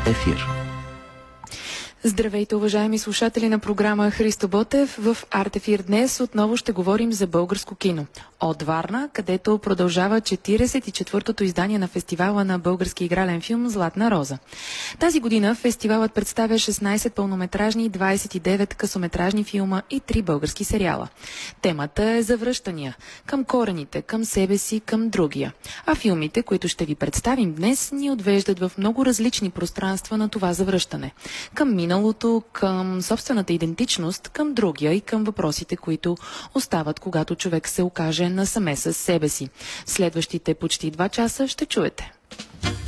ефир. Здравейте, уважаеми слушатели на програма Христо Ботев. В Артефир днес отново ще говорим за българско кино. От Варна, където продължава 44-тото издание на фестивала на български игрален филм «Златна роза». Тази година фестивалът представя 16 пълнометражни, 29 късометражни филма и 3 български сериала. Темата е завръщания към корените, към себе си, към другия. А филмите, които ще ви представим днес, ни отвеждат в много различни пространства на това завръщане. Към миналото, към собствената идентичност, към другия и към въпросите, които остават, когато човек се окаже насаме с себе си. В следващите почти 2 часа ще чуете.